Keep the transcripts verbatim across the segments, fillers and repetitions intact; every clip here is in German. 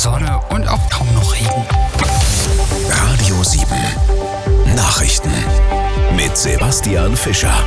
Sonne und auch kaum noch Regen. Radio sieben Nachrichten mit Sebastian Fischer.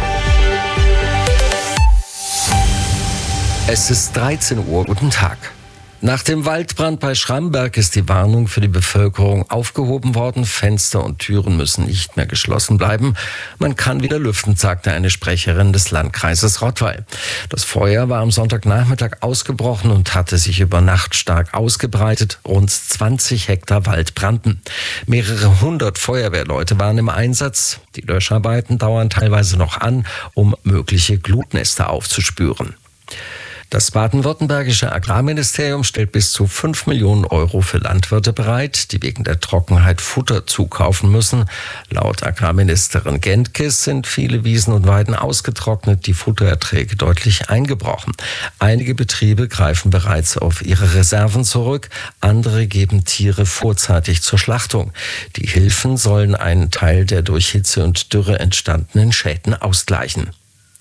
Es ist dreizehn Uhr. Guten Tag. Nach dem Waldbrand bei Schramberg ist die Warnung für die Bevölkerung aufgehoben worden. Fenster und Türen müssen nicht mehr geschlossen bleiben. Man kann wieder lüften, sagte eine Sprecherin des Landkreises Rottweil. Das Feuer war am Sonntagnachmittag ausgebrochen und hatte sich über Nacht stark ausgebreitet. Rund zwanzig Hektar Wald brannten. Mehrere hundert Feuerwehrleute waren im Einsatz. Die Löscharbeiten dauern teilweise noch an, um mögliche Glutnester aufzuspüren. Das baden-württembergische Agrarministerium stellt bis zu fünf Millionen Euro für Landwirte bereit, die wegen der Trockenheit Futter zukaufen müssen. Laut Agrarministerin Gentges sind viele Wiesen und Weiden ausgetrocknet, die Futtererträge deutlich eingebrochen. Einige Betriebe greifen bereits auf ihre Reserven zurück, andere geben Tiere vorzeitig zur Schlachtung. Die Hilfen sollen einen Teil der durch Hitze und Dürre entstandenen Schäden ausgleichen.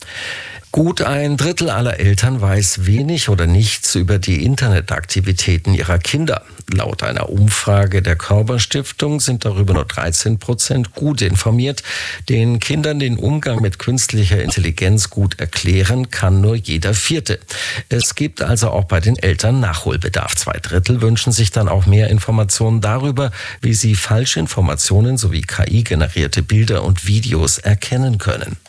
Gut ein Drittel aller Eltern weiß wenig oder nichts über die Internetaktivitäten ihrer Kinder. Laut einer Umfrage der Körber-Stiftung sind darüber nur dreizehn Prozent gut informiert. Den Kindern den Umgang mit künstlicher Intelligenz gut erklären kann nur jeder Vierte. Es gibt also auch bei den Eltern Nachholbedarf. Zwei Drittel wünschen sich dann auch mehr Informationen darüber, wie sie Falschinformationen sowie K I-generierte Bilder und Videos erkennen können.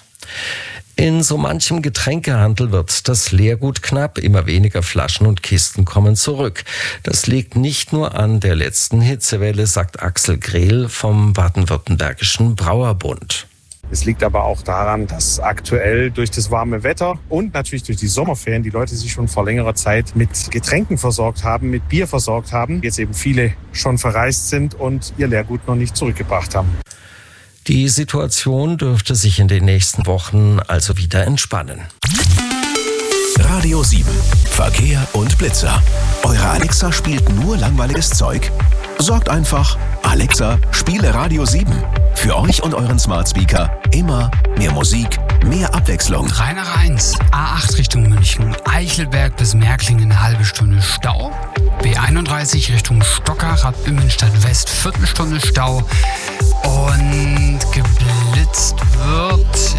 In so manchem Getränkehandel wird das Leergut knapp, immer weniger Flaschen und Kisten kommen zurück. Das liegt nicht nur an der letzten Hitzewelle, sagt Axel Grehl vom Baden-Württembergischen Brauerbund. Es liegt aber auch daran, dass aktuell durch das warme Wetter und natürlich durch die Sommerferien die Leute sich schon vor längerer Zeit mit Getränken versorgt haben, mit Bier versorgt haben. Jetzt eben viele schon verreist sind und ihr Leergut noch nicht zurückgebracht haben. Die Situation dürfte sich in den nächsten Wochen also wieder entspannen. Radio sieben Verkehr und Blitzer. Eure Alexa spielt nur langweiliges Zeug? Sorgt einfach, Alexa, spiele Radio sieben. Für euch und euren Smart Speaker immer mehr Musik, mehr Abwechslung. Rhein eins, A acht Richtung München, Eichelberg bis Märklingen eine halbe Stunde Stau. B einunddreißig Richtung Stockach ab Immenstadt West, Viertelstunde Stau. Und geblitzt wird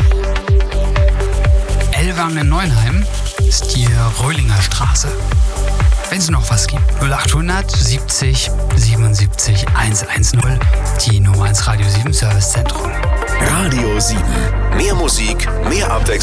Ellwangen-Neuenheim ist die Röhlinger Straße. Wenn es noch was gibt, null achthundert siebzig siebenundsiebzig hundertzehn, die Nummer eins Radio sieben Servicezentrum. Radio sieben. Mehr Musik, mehr Abwechslung.